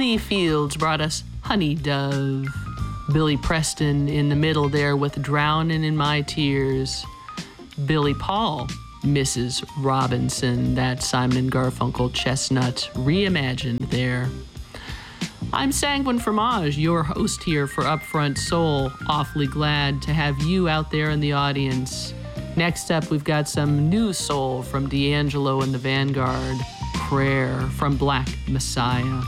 Lee Fields brought us Honey Dove. Billy Preston in the middle there with Drowning in My Tears. Billy Paul, Mrs. Robinson, that Simon & Garfunkel chestnut reimagined there. I'm Sanguine Fromage, your host here for Upfront Soul. Awfully glad to have you out there in the audience. Next up, we've got some new soul from D'Angelo and the Vanguard. Prayer from Black Messiah.